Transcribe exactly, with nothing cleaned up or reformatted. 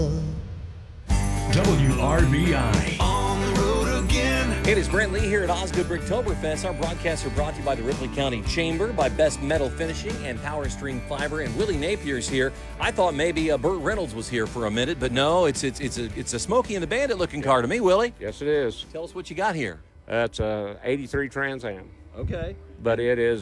W R B I. On the road again. It is Brent Lee here at Osgood Bricktoberfest. Our broadcasts are brought to you by the Ripley County Chamber, by Best Metal Finishing and Power Stream Fiber, and Willie Napier's here. I thought maybe uh, Burt Reynolds was here for a minute, but no, it's it's it's a it's a Smokey and the Bandit looking car to me, Willie. Yes, it is. Tell us what you got here. That's a eighty-three Trans Am, Okay. but it is